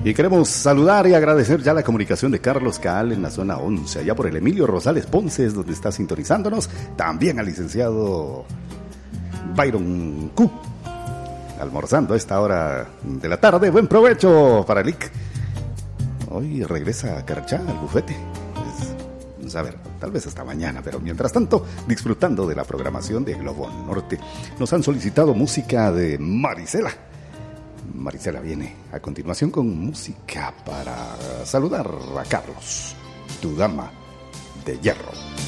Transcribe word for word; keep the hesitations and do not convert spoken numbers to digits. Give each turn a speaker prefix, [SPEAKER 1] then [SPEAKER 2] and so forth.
[SPEAKER 1] Y queremos saludar y agradecer ya la comunicación de Carlos Caal en la zona once, allá por el Emilio Rosales Ponce, es donde está sintonizándonos. También al licenciado Byron Q, almorzando a esta hora de la tarde. Buen provecho para el I C. Hoy regresa a Carachá, al bufete. Pues, a ver, tal vez hasta mañana, pero mientras tanto, disfrutando de la programación de Globo Norte. Nos han solicitado música de Marisela. Marisela viene a continuación con música para saludar a Carlos, tu dama de hierro.